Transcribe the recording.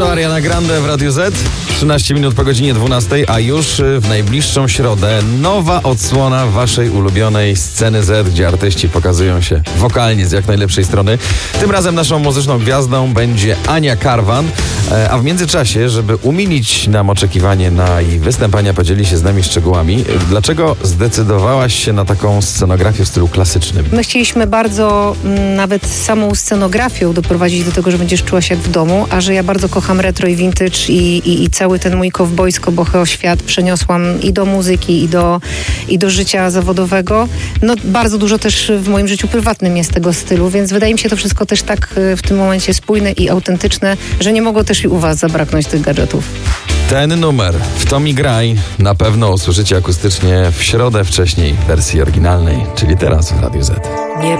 To Ariana Grande w Radiu Z. 13 minut po godzinie 12, a już w najbliższą środę nowa odsłona waszej ulubionej sceny Z, gdzie artyści pokazują się wokalnie z jak najlepszej strony. Tym razem naszą muzyczną gwiazdą będzie Ania Karwan, a w międzyczasie, żeby umilić nam oczekiwanie na jej występania, podzieli się z nami szczegółami. Dlaczego zdecydowałaś się na taką scenografię w stylu klasycznym? My chcieliśmy bardzo nawet samą scenografią doprowadzić do tego, że będziesz czuła się jak w domu, a że ja bardzo kocham retro i vintage i cały ten mój kowbojsko-boheo świat przeniosłam i do muzyki, i do życia zawodowego. No bardzo dużo też w moim życiu prywatnym jest tego stylu, więc wydaje mi się to wszystko też tak w tym momencie spójne i autentyczne, że nie mogło też i u was zabraknąć tych gadżetów. Ten numer w To mi graj na pewno usłyszycie akustycznie w środę wcześniej w wersji oryginalnej, czyli teraz w Radiu Z. Nie